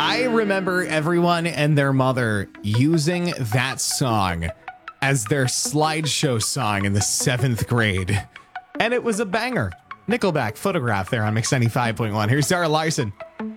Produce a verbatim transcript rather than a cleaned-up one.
I remember everyone and their mother using that song as their slideshow song in the seventh grade. And it was a banger. Nickelback, Photograph there on Mix ninety-five point one. Here's Sarah Larson.